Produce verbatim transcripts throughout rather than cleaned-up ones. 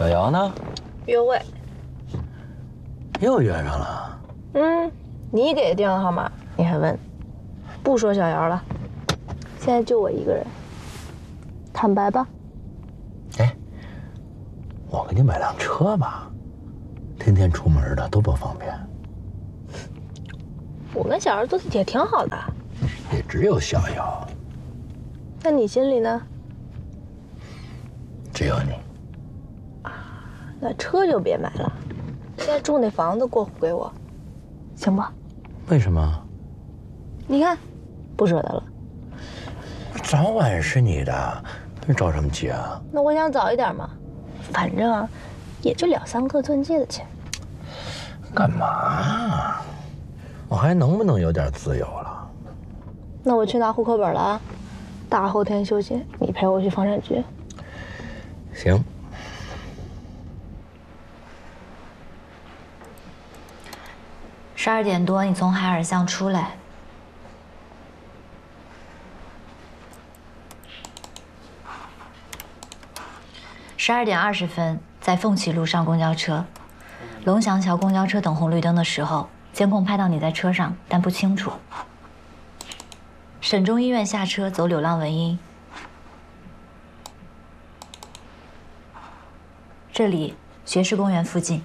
小姚呢？ 约会。 又约上了。 嗯，你给的电话号码你还问？不说小姚了，现在就我一个人。坦白吧。 哎，我给你买辆车吧，天天出门的多不方便。 我跟小姚做的也挺好的。 也只有小姚。 那你心里呢？ 只有你。 啊，那车就别买了，现在住那房子过户给我，行吧？ 为什么？ 你看，不舍得了。 早晚是你的，你着什么急啊？ 那我想早一点嘛，反正啊，也就两三个钻戒的钱。 干嘛？我还能不能有点自由了？ 那我去拿户口本了啊，大后天休息，你陪我去房产局。 行。 十二点多，你从海尔巷出来。十二点二十分，在凤起路上公交车，龙翔桥公交车等红绿灯的时候，监控拍到你在车上，但不清楚。省中医院下车走柳浪文音，这里学士公园附近。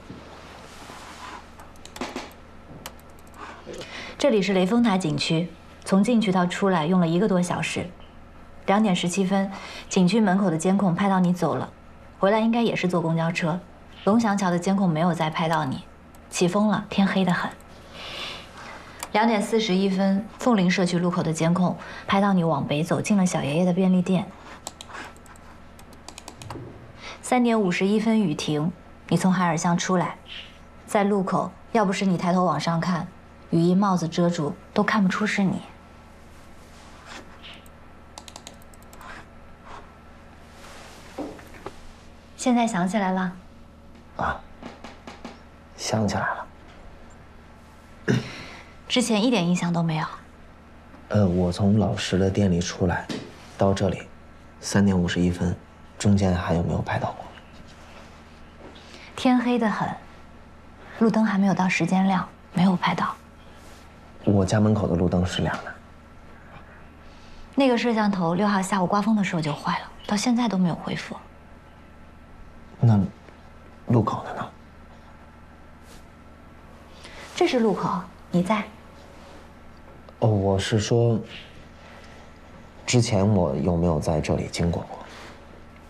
这里是雷峰塔景区，从进去到出来用了一个多小时。两点十七分，景区门口的监控拍到你走了，回来应该也是坐公交车。龙翔桥的监控没有再拍到你，起风了，天黑得很。两点四十一分，凤林社区路口的监控拍到你往北走，进了小爷爷的便利店。三点五十一分，雨停，你从海尔巷出来，在路口，要不是你抬头往上看，雨衣帽子遮住，都看不出是你。现在想起来了？ 啊，想起来了。 之前一点印象都没有。 呃，我从老石的店里出来，到这里，三点五十一分，中间还有没有拍到过？ 天黑得很，路灯还没有到时间亮，没有拍到。 我家门口的路灯是亮的。 那个摄像头六号下午刮风的时候就坏了，到现在都没有恢复。 那路口的呢？ 这是路口，你在？ 哦，我是说，之前我有没有在这里经过过？